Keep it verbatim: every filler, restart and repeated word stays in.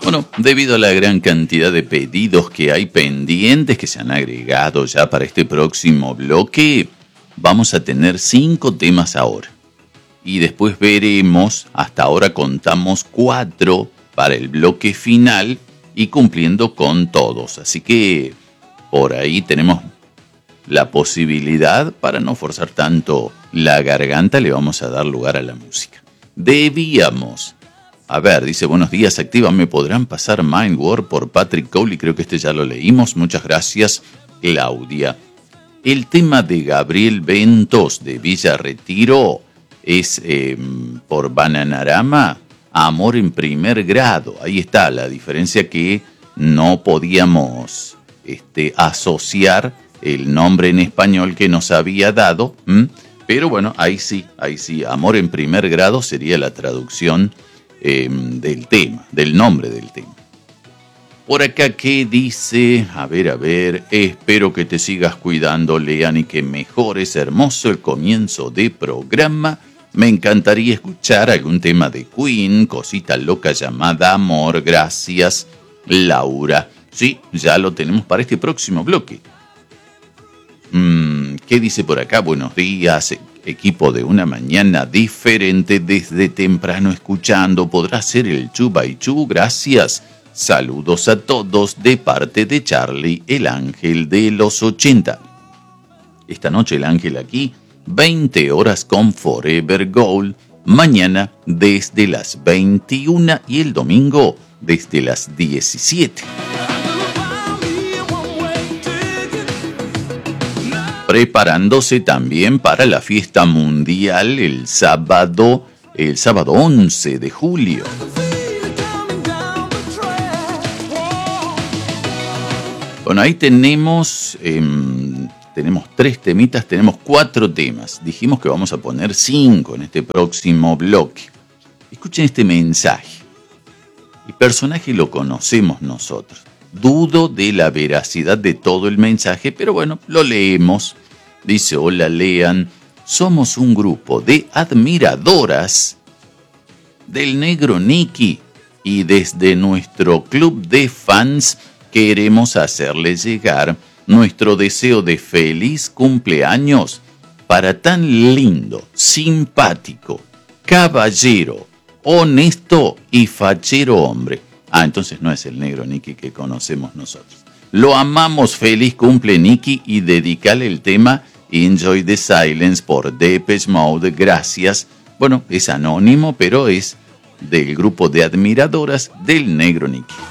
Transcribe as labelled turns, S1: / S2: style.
S1: Bueno, debido a la gran cantidad de pedidos que hay pendientes que se han agregado ya para este próximo bloque, vamos a tener cinco temas ahora. Y después veremos, hasta ahora contamos cuatro para el bloque final y cumpliendo con todos. Así que por ahí tenemos la posibilidad, para no forzar tanto la garganta, le vamos a dar lugar a la música. Debíamos, a ver, dice, buenos días, activa, ¿me podrán pasar Mind War por Patrick Cowley? Creo que este ya lo leímos, muchas gracias, Claudia. El tema de Gabriel Ventos de Villa Retiro es eh, por Bananarama, Amor en primer grado. Ahí está la diferencia, que no podíamos este, asociar el nombre en español que nos había dado, ¿m? Pero bueno, ahí sí, ahí sí, Amor en primer grado sería la traducción eh, del tema, del nombre del tema. Por acá, ¿qué dice? A ver, a ver, espero que te sigas cuidando, Lean, y que mejores. Hermoso el comienzo de programa. Me encantaría escuchar algún tema de Queen, cosita loca llamada Amor. Gracias, Laura. Sí, ya lo tenemos para este próximo bloque. Mm, ¿Qué dice por acá? Buenos días, equipo de una mañana diferente, desde temprano escuchando. ¿Podrá ser el Chu by Chu? Gracias. Saludos a todos de parte de Charlie, el ángel de los ochenta. Esta noche el ángel aquí, veinte horas con Forever Gold. Mañana desde las veintiuna y el domingo desde las diecisiete. Preparándose también para la fiesta mundial el sábado, el sábado once de julio. Bueno, ahí tenemos, eh, tenemos tres temitas, tenemos cuatro temas. Dijimos que vamos a poner cinco en este próximo bloque. Escuchen este mensaje. El personaje lo conocemos nosotros. Dudo de la veracidad de todo el mensaje, pero bueno, lo leemos. Dice, hola Lean, somos un grupo de admiradoras del negro Nicky y desde nuestro club de fans queremos hacerle llegar nuestro deseo de feliz cumpleaños para tan lindo, simpático, caballero, honesto y fachero hombre. Ah, entonces no es el negro Nicky que conocemos nosotros. Lo amamos, feliz cumple Nicky, y dedicale el tema Enjoy the Silence por Depeche Mode. Gracias. Bueno, es anónimo, pero es del grupo de admiradoras del negro Nicky.